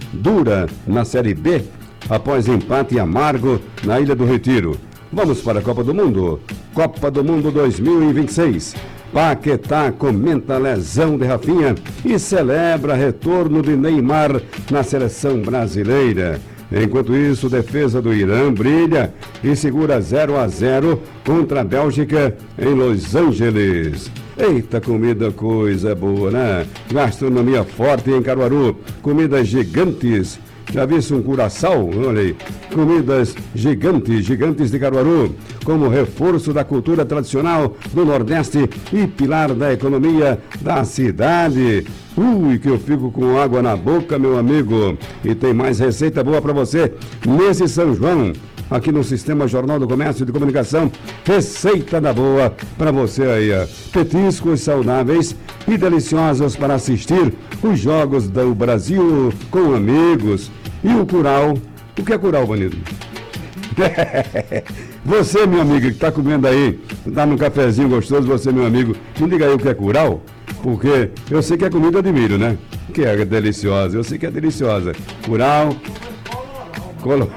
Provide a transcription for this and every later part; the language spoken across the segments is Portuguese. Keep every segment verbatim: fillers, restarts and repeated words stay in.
dura na Série B após empate amargo na Ilha do Retiro. Vamos para a Copa do Mundo. Copa do Mundo dois mil e vinte e seis. Paquetá comenta a lesão de Rafinha e celebra retorno de Neymar na seleção brasileira. Enquanto isso, defesa do Irã brilha e segura zero a zero contra a Bélgica em Los Angeles. Eita, comida, coisa boa, né? Gastronomia forte em Caruaru. Comidas gigantes. Já viste um curaçao? Olha aí. Comidas gigantes, gigantes de Caruaru, como reforço da cultura tradicional do Nordeste e pilar da economia da cidade. Ui, que eu fico com água na boca, meu amigo. E tem mais receita boa para você nesse São João. Aqui no Sistema Jornal do Comércio e de Comunicação, receita da boa para você aí. Ó. Petiscos saudáveis e deliciosos para assistir os Jogos do Brasil com amigos. E o curau, o que é curau, Banido? Você, meu amigo, que está comendo aí, está num cafezinho gostoso, você, meu amigo, me diga aí o que é curau, porque eu sei que é comida de milho, né? Que é deliciosa, eu sei que é deliciosa. Curau, colo...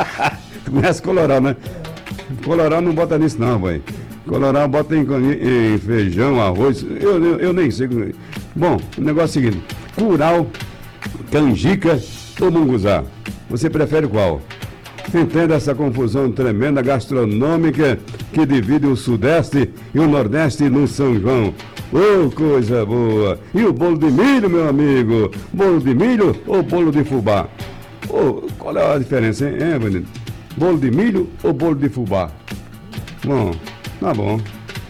Tu conhece colorau, né? Colorau não bota nisso não, boy. Colorau bota em, em feijão, arroz, eu, eu, eu nem sei. Bom, o negócio é o seguinte, curau, canjica ou munguzá? Você prefere qual? Entenda essa confusão tremenda gastronômica que divide o Sudeste e o Nordeste no São João. Oh, coisa boa! E o bolo de milho, meu amigo? Bolo de milho ou bolo de fubá? Oh, qual é a diferença, hein, hein, Bonito? Bolo de milho ou bolo de fubá? Bom, tá bom.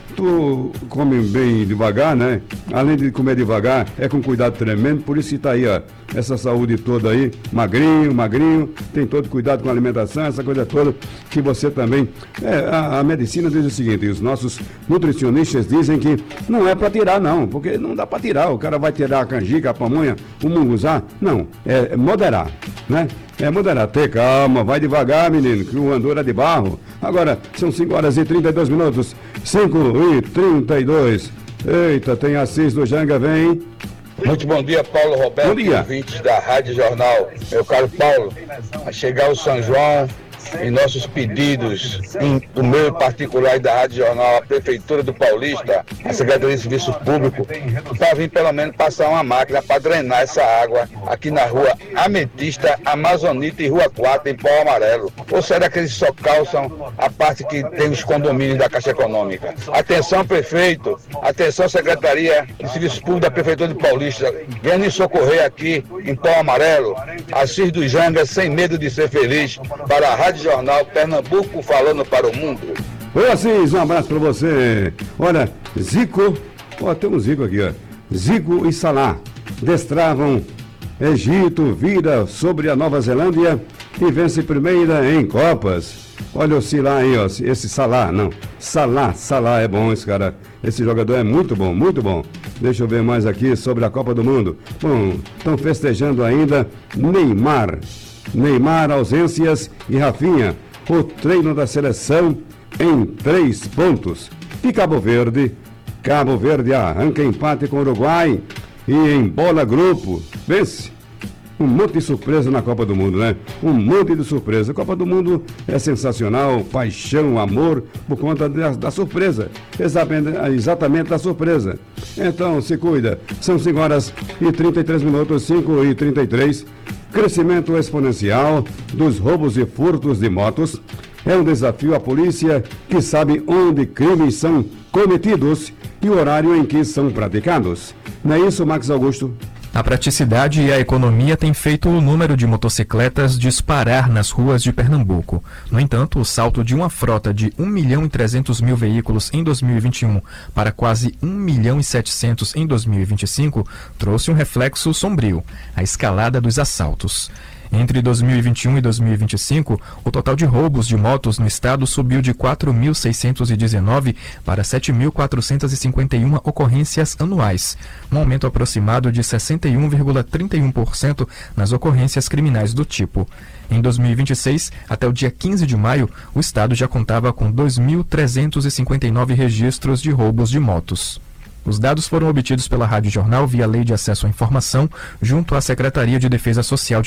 Tu come bem devagar, né? Além de comer devagar, é com cuidado tremendo, por isso que tá aí, ó, essa saúde toda aí, magrinho, magrinho, tem todo cuidado com a alimentação, essa coisa toda, que você também... É, a, a medicina diz o seguinte, e os nossos nutricionistas dizem que não é para tirar não, porque não dá para tirar, o cara vai tirar a canjica, a pamonha, o munguzá, não, é moderar, né? É moderar, ter calma, vai devagar, menino, que o andor é de barro. Agora, são cinco horas e trinta e dois minutos, cinco e trinta e dois. Eita, tem Assis do Janga, vem. Muito bom dia, Paulo Roberto, bom dia. Ouvintes da Rádio Jornal. Meu caro Paulo, a chegar o São João, em nossos pedidos, em, do meu particular e da Rádio Jornal, a Prefeitura do Paulista, a Secretaria de Serviço Público, para vir pelo menos passar uma máquina para drenar essa água aqui na rua Ametista, Amazonita e Rua quatro, em Pau Amarelo. Ou será que eles só calçam a parte que tem os condomínios da Caixa Econômica? Atenção, prefeito, atenção, Secretaria de Serviço Público da Prefeitura do Paulista, venha nos socorrer aqui em Pau Amarelo, Assis do Janga, sem medo de ser feliz, para a Rádio Jornal Pernambuco falando para o mundo. Oi, Assis, um abraço para você. Olha, Zico, ó, tem um Zico aqui, ó. Zico e Salah destravam. Egito vira sobre a Nova Zelândia e vence primeira em Copas. Olha o Salah aí, ó, esse Salah, não, Salah, Salah é bom esse cara, esse jogador é muito bom, muito bom. Deixa eu ver mais aqui sobre a Copa do Mundo. Bom, estão festejando ainda Neymar. Neymar, ausências e Rafinha, o treino da seleção em três pontos. E Cabo Verde, Cabo Verde arranca empate com o Uruguai e embola grupo, vence. Um monte de surpresa na Copa do Mundo, né? Um monte de surpresa. A Copa do Mundo é sensacional, paixão, amor, por conta da, da surpresa. Exatamente, exatamente da surpresa. Então, se cuida. São cinco horas e trinta e três minutos, cinco e trinta e três. Crescimento exponencial dos roubos e furtos de motos é um desafio à polícia que sabe onde crimes são cometidos e o horário em que são praticados. Não é isso, Max Augusto? A praticidade e a economia têm feito o número de motocicletas disparar nas ruas de Pernambuco. No entanto, o salto de uma frota de um milhão e trezentos mil veículos em dois mil e vinte e um para quase um milhão e setecentos em dois mil e vinte e cinco trouxe um reflexo sombrio, a escalada dos assaltos. Entre dois mil e vinte e um e dois mil e vinte e cinco, o total de roubos de motos no estado subiu de quatro mil seiscentos e dezenove para sete mil quatrocentos e cinquenta e uma ocorrências anuais, um aumento aproximado de sessenta e um vírgula trinta e um por cento nas ocorrências criminais do tipo. Em dois mil e vinte e seis, até o dia quinze de maio, o estado já contava com dois mil trezentos e cinquenta e nove registros de roubos de motos. Os dados foram obtidos pela Rádio Jornal via Lei de Acesso à Informação, junto à Secretaria de Defesa Social de